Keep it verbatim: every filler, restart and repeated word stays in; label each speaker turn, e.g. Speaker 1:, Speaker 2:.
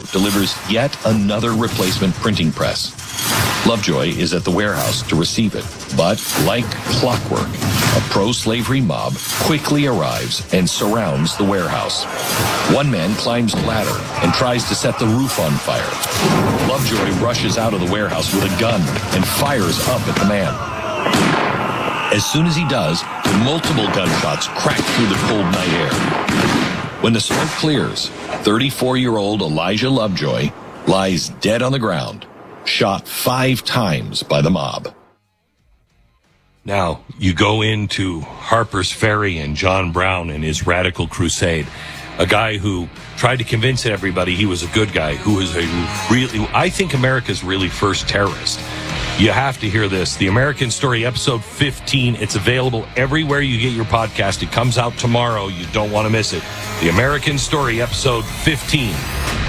Speaker 1: delivers yet another replacement printing press. Lovejoy is at the warehouse to receive it, but like clockwork, a pro-slavery mob quickly arrives and surrounds the warehouse. One man climbs a ladder and tries to set the roof on fire. Lovejoy rushes out of the warehouse with a gun and fires up at the man. As soon as he does, multiple gunshots crack through the cold night air. When the smoke clears, thirty-four-year-old Elijah Lovejoy lies dead on the ground, shot five times by the mob.
Speaker 2: Now, you go into Harper's Ferry and John Brown and his radical crusade. A guy who tried to convince everybody he was a good guy, who was a really, I think America's really first terrorist. You have to hear this. The American Story, episode fifteen. It's available everywhere you get your podcast. It comes out tomorrow. You don't want to miss it. The American Story, episode fifteen.